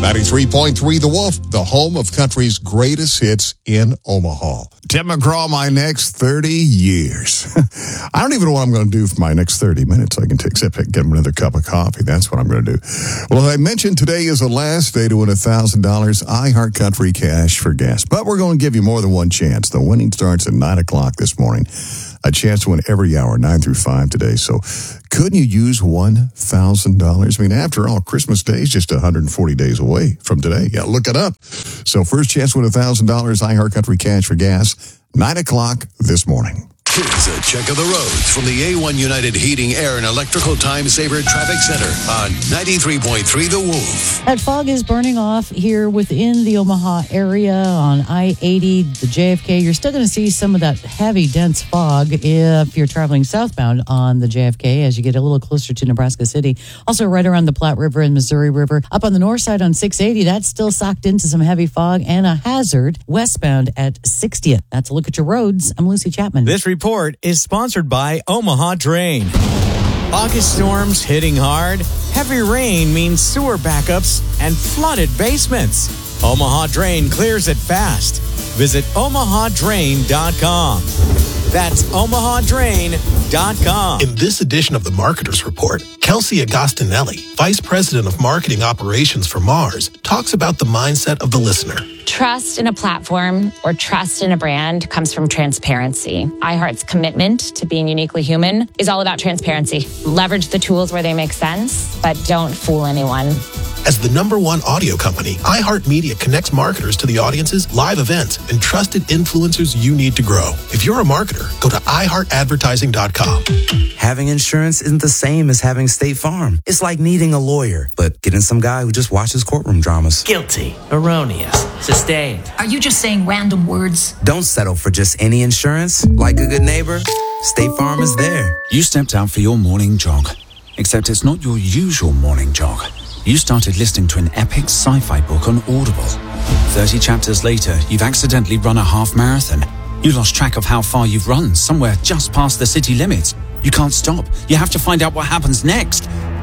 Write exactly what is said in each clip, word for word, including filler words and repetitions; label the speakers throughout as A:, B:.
A: ninety-three point three The Wolf, the home of country's greatest hits in Omaha. Tim McGraw, my next thirty years. I don't even know what I'm going to do for my next thirty minutes. I can take, except get him another cup of coffee. That's what I'm going to do. Well, I mentioned today is the last day to win one thousand dollars iHeart Country Cash for Gas. But we're going to give you more than one chance. The winning starts at nine o'clock this morning. A chance to win every hour, nine through five today. So couldn't you use one thousand dollars? I mean, after all, Christmas Day is just one hundred forty days away from today. Yeah, look it up. So first chance to win one thousand dollars iHeart Country Cash for Gas, nine o'clock this morning.
B: Here's a check of the roads from the A one United Heating, Air, and Electrical Time Saver Traffic Center on ninety-three point three The Wolf.
C: That fog is burning off here within the Omaha area on I eighty, the J F K. You're still going to see some of that heavy, dense fog if you're traveling southbound on the J F K as you get a little closer to Nebraska City. Also right around the Platte River and Missouri River. Up on the north side on six eighty, that's still socked into some heavy fog and a hazard westbound at sixtieth. That's a look at your roads. I'm Lucy Chapman.
D: This report is sponsored by Omaha Drain. August storms hitting hard. Heavy rain means sewer backups and flooded basements. Omaha Drain clears it fast. Visit omaha drain dot com. That's omaha drain dot com.
E: In this edition of the Marketers Report, Kelsey Agostinelli, Vice President of Marketing Operations for Mars, talks about the mindset of the listener.
F: Trust in a platform or trust in a brand comes from transparency. iHeart's commitment to being uniquely human is all about transparency. Leverage the tools where they make sense, but don't fool anyone.
E: As the number one audio company, iHeartMedia connects marketers to the audiences, live events, and trusted influencers you need to grow. If you're a marketer, go to i heart advertising dot com.
G: Having insurance isn't the same as having State Farm. It's like needing a lawyer, but getting some guy who just watches courtroom dramas.
H: Guilty, erroneous, sustained.
I: Are you just saying random words?
G: Don't settle for just any insurance. Like a good neighbor, State Farm is there.
J: You stepped out for your morning jog, except it's not your usual morning jog. You started listening to an epic sci-fi book on Audible. thirty chapters later, you've accidentally run a half marathon. You lost track of how far you've run, somewhere just past the city limits. You can't stop. You have to find out what happens next.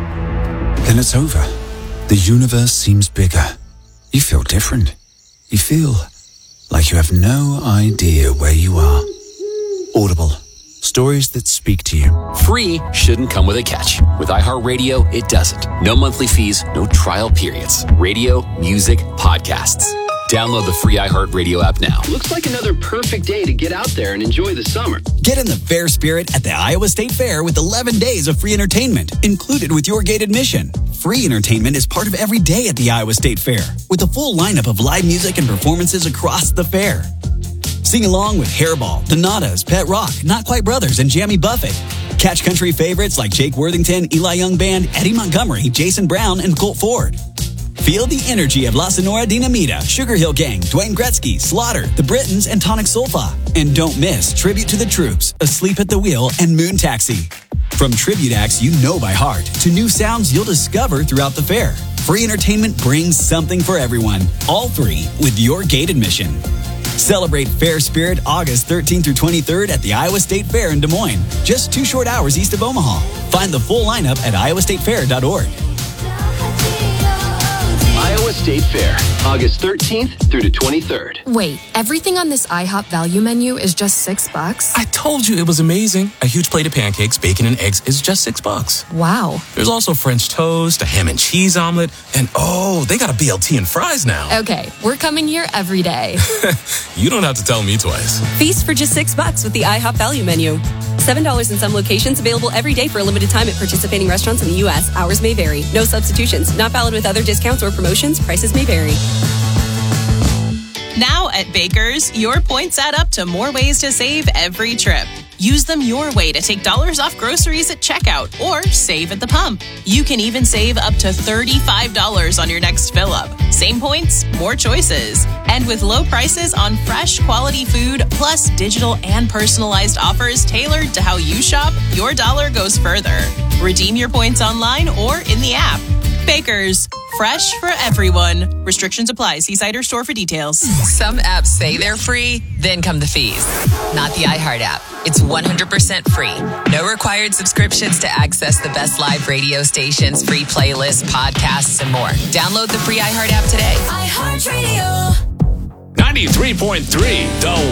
J: Then it's over. The universe seems bigger. You feel different. You feel like you have no idea where you are. Audible. Stories that speak to you.
K: Free shouldn't come with a catch. With iHeartRadio, it doesn't. No monthly fees, no trial periods. Radio, music, podcasts. Download the free iHeartRadio app now.
L: Looks like another perfect day to get out there and enjoy the summer.
M: Get in the fair spirit at the Iowa State Fair with eleven days of free entertainment, included with your gate admission. Free entertainment is part of every day at the Iowa State Fair, with a full lineup of live music and performances across the fair. Sing along with Hairball, The Nadas, Pet Rock, Not Quite Brothers, and Jamie Buffett. Catch country favorites like Jake Worthington, Eli Young Band, Eddie Montgomery, Jason Brown, and Colt Ford. Feel the energy of La Sonora Dinamita, Sugar Hill Gang, Dwayne Gretzky, Slaughter, The Britons, and Tonic Solfa. And don't miss Tribute to the Troops, Asleep at the Wheel, and Moon Taxi. From tribute acts you know by heart to new sounds you'll discover throughout the fair, free entertainment brings something for everyone. All free with your gate admission. Celebrate Fair Spirit August thirteenth through twenty-third at the Iowa State Fair in Des Moines, just two short hours east of Omaha. Find the full lineup at iowa state fair dot org.
L: Iowa State Fair, August thirteenth through the twenty-third.
N: Wait, everything on this IHOP value menu is just six bucks?
O: I told you it was amazing. A huge plate of pancakes, bacon, and eggs is just six bucks.
N: Wow.
O: There's also French toast, a ham and cheese omelet, and oh, they got a B L T and fries now.
N: Okay, we're coming here every day.
O: You don't have to tell me twice.
P: Feast for just six bucks with the IHOP value menu. seven dollars in some locations, available every day for a limited time at participating restaurants in the U S. Hours may vary. No substitutions. Not valid with other discounts or promotions. Prices may vary.
Q: Now at Baker's, your points add up to more ways to save every trip. Use them your way to take dollars off groceries at checkout or save at the pump. You can even save up to thirty-five dollars on your next fill-up. Same points, more choices. And with low prices on fresh, quality food, plus digital and personalized offers tailored to how you shop, your dollar goes further. Redeem your points online or in the app. Baker's, fresh for everyone. Restrictions apply. See site or store for details.
R: Some apps say they're free, then come the fees. not the iHeart app. It's one hundred percent free. No required subscriptions to access the best live radio stations, free playlists, podcasts, and more. Download the free iHeart app today.
S: iHeartRadio.
B: ninety-three point three, The